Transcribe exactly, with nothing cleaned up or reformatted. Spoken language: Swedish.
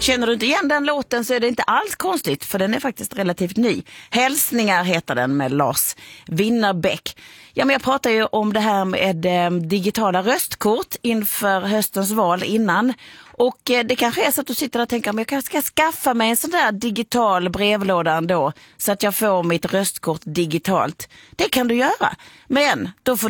känner du inte igen den låten så är det inte alls konstigt, för den är faktiskt relativt ny. Hälsningar heter den med Lars Winnerbäck. Ja, men jag pratar ju om det här med eh, digitala röstkort inför höstens val innan. Och eh, det kanske är så att du sitter där och tänker, men jag kanske ska skaffa mig en sån där digital brevlåda ändå så att jag får mitt röstkort digitalt. Det kan du göra, men då får